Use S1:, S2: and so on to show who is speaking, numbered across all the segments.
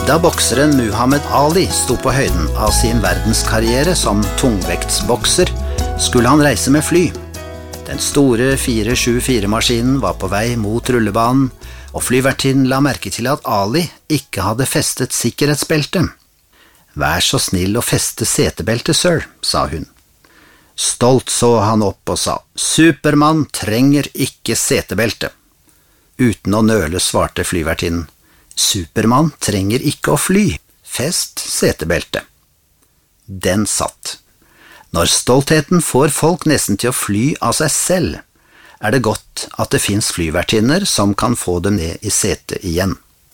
S1: Da bokseren Muhammad Ali sto på høyden av sin verdenskarriere som tungvektsbokser, skulle han reise med fly. Den store 474-maskinen var på vei mot rullebanen, og flyvertinnen la merke til at Ali ikke hadde festet sikkerhetsbeltet. «Vær så snill å feste setebeltet, sir», sa hun. Stolt så han opp og sa, «Supermann trenger ikke setebelte». Uten å nøle svarte flyvertinnen, «Supermann trenger ikke å fly, fest setebelte». Den satt. Når stoltheten får folk nesten til å fly av seg selv, det godt at det finnes flyvertinner som kan få dem ned i setet igjen.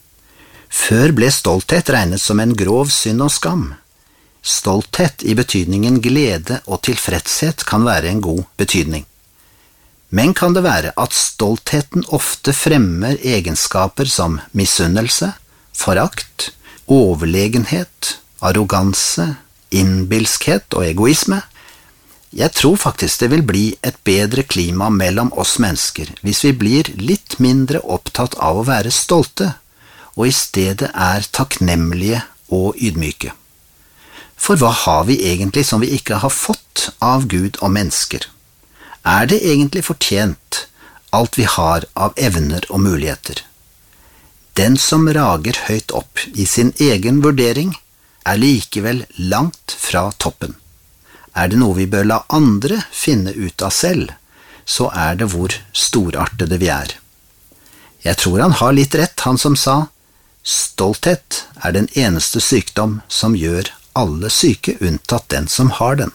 S1: Før ble stolthet regnet som en grov synd og skam. Stolthet i betydningen glede og tilfredshet kan være en god betydning. Men kan det være at stoltheten ofte fremmer egenskaper som misunnelse, forakt, overlegenhet, arroganse, innbilskhet og egoisme? Jeg tror faktisk det vil bli et bedre klima mellom oss mennesker hvis vi blir litt mindre opptatt av å være stolte, og i stedet takknemlige og ydmyke. For hva har vi egentlig som vi ikke har fått av Gud og mennesker? Det egentlig fortjent alt vi har av evner og muligheter? Den som rager høyt opp i sin egen vurdering, likevel langt fra toppen. Det noe vi bør la andre finne ut av selv, så det hvor storartede vi er. Jeg tror han har litt rett, han som sa, stolthet den eneste sykdom som gjør alle syke unntatt den som har den.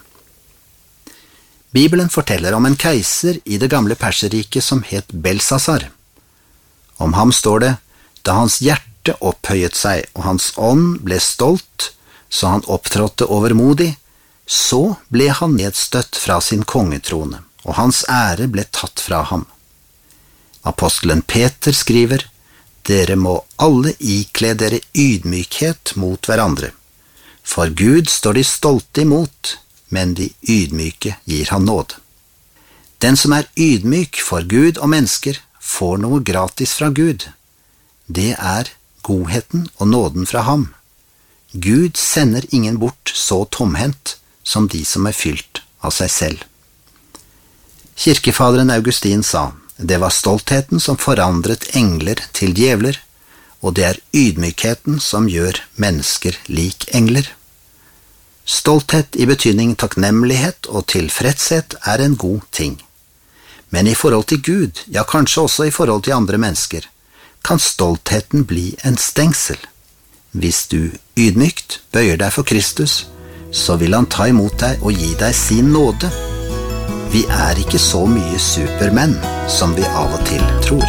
S1: Bibelen forteller om en keiser i det gamle Perserriket som het Belsasar. Om ham står det, da hans hjerte opphøyet seg og hans ånd ble stolt, så han opptrådte overmodig, så ble han nedstøtt fra sin kongetrone, og hans ære ble tatt fra ham. Apostelen Peter skriver, «Dere må alle ikle dere ydmykhet mot hverandre. For Gud står de stolte imot, men de ydmyke gir han nåd.» Den som ydmyk for Gud og mennesker, får noe gratis fra Gud. Det godheten og nåden fra ham. Gud sender ingen bort så tomhendt som de som fylt av seg selv. Kirkefaderen Augustin sa, det var stoltheten som forandret engler til djevler, og det ydmykheten som gjør mennesker lik engler. Stolthet i betydning takknemlighet og tilfredshet en god ting. Men i forhold til Gud, ja kanskje også i forhold til andre mennesker, kan stoltheten bli en stengsel. Hvis du ydmykt bøyer deg for Kristus, så vil han ta imot deg og gi deg sin nåde. Vi ikke så mye supermenn som vi av og til tror.